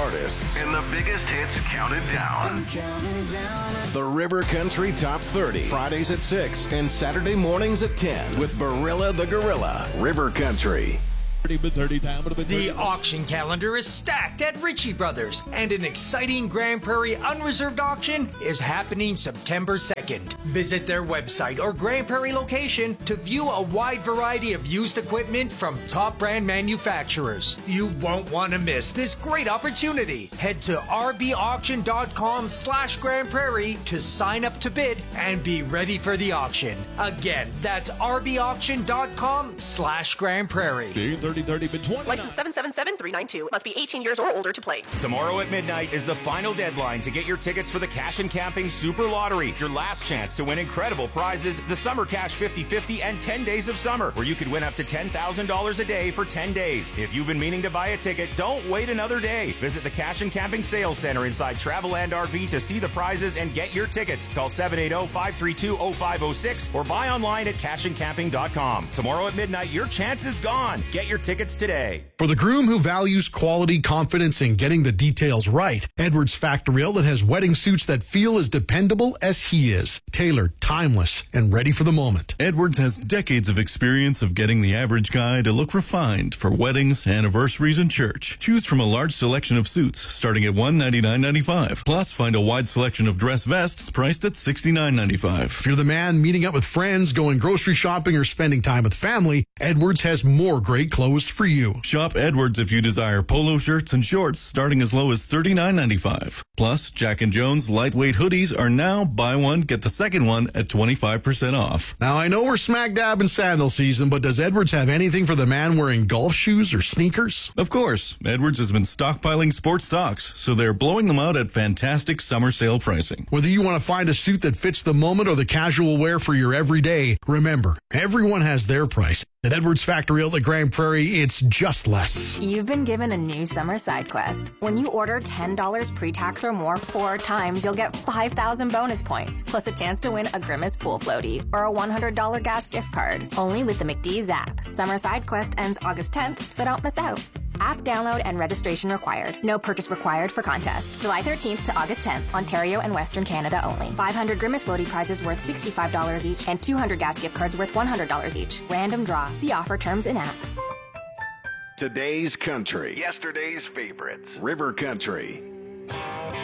artists. And the biggest hits counted down. The River Country Top 30. Fridays at 6 and Saturday mornings at 10 with Barilla the Gorilla. River Country. The auction calendar is stacked at Ritchie Brothers, and an exciting Grand Prairie unreserved auction is happening September 2nd. Visit their website or Grand Prairie location to view a wide variety of used equipment from top brand manufacturers. You won't want to miss this great opportunity. Head to rbauction.com/Grand Prairie to sign up to bid and be ready for the auction. Again, that's rbauction.com/Grand Prairie. 30-30-29. License 777392. Must be 18 years or older to play. Tomorrow at midnight is the final deadline to get your tickets for the Cash and Camping Super Lottery. Your last chance to win incredible prizes, the Summer Cash 50-50 and 10 Days of Summer, where you could win up to $10,000 a day for 10 days. If you've been meaning to buy a ticket, don't wait another day. Visit the Cash and Camping Sales Center inside Travelland RV to see the prizes and get your tickets. Call 780-532-0506 or buy online at cashandcamping.com. Tomorrow at midnight, your chance is gone. Get your tickets today. For the groom who values quality, confidence, and getting the details right, Edwards Factory Outlet has wedding suits that feel as dependable as he is. Tailored, timeless, and ready for the moment. Edwards has decades of experience of getting the average guy to look refined for weddings, anniversaries, and church. Choose from a large selection of suits starting at $199.95. Plus, find a wide selection of dress vests priced at $69.95. If you're the man meeting up with friends, going grocery shopping, or spending time with family, Edwards has more great clothes for you. Shop Edwards if you desire polo shirts and shorts starting as low as $39.95. Plus, Jack & Jones lightweight hoodies are now buy one, get the second one at 25% off. Now, I know we're smack dab in sandal season, but does Edwards have anything for the man wearing golf shoes or sneakers? Of course. Edwards has been stockpiling sports socks, so they're blowing them out at fantastic summer sale pricing. Whether you want to find a suit that fits the moment or the casual wear for your everyday, remember, everyone has their price. At Edwards Factory Outlet Grand Prairie, it's just less. You've been given a new summer side quest. When you order $10 pre-tax or more 4 times, you'll get 5,000 bonus points, plus a chance to win a Grimace pool floaty or a $100 gas gift card. Only with the McDee's app. Summer side quest ends August 10th, so don't miss out. App download and registration required. No purchase required for contest. July 13th to August 10th, Ontario and Western Canada only. 500 Grimace floaty prizes worth $65 each and 200 gas gift cards worth $100 each. Random draw. See offer terms in app. Today's country. Yesterday's favorites. River Country.